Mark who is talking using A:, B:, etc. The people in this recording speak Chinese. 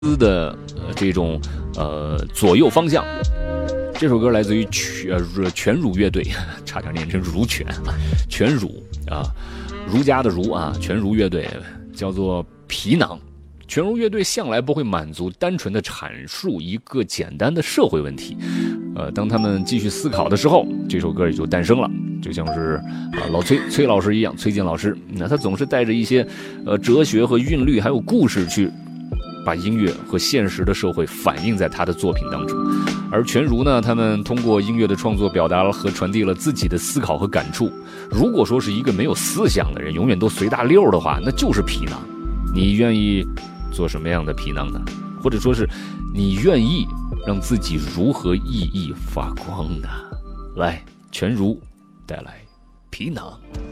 A: 的这种左右方向。这首歌来自于全儒乐队，差点念成儒犬，全儒啊，儒家的儒啊，全儒乐队叫做皮囊。全儒乐队向来不会满足单纯的阐述一个简单的社会问题，当他们继续思考的时候，这首歌也就诞生了。就像是老崔老师一样，崔健老师，那他总是带着一些哲学和韵律还有故事去把音乐和现实的社会反映在他的作品当中。而全儒呢，他们通过音乐的创作表达了和传递了自己的思考和感触。如果说是一个没有思想的人，永远都随大溜的话，那就是皮囊。你愿意做什么样的皮囊呢？或者说是你愿意让自己如何熠熠发光呢？来，全儒带来皮囊。